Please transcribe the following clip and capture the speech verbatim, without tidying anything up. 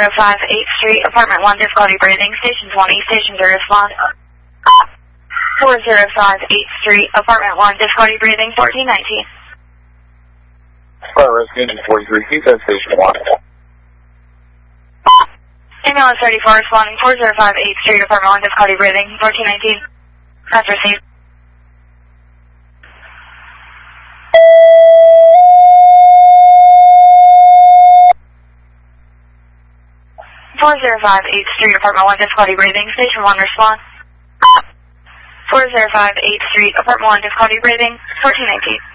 zero five eighth Street, Apartment one, difficulty breathing, Station twenty, Station to respond. four zero five eighth Street, Apartment one, difficulty breathing, fourteen nineteen. Fire rescue forty-three, he says Station one. Ambulance thirty-four responding, four zero five eighth Street, Apartment one, difficulty breathing, fourteen nineteen. That's received. four zero five eighth Street, Apartment one, difficulty breathing, Station one, respond. four zero five eighth Street, Apartment one, difficulty breathing, fourteen nineteen.